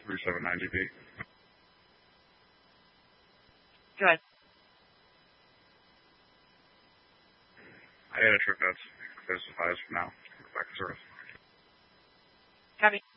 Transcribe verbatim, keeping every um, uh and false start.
three seven nine G P. Go ahead. I had a trip that's clear supplies for now. Go back to service. Copy.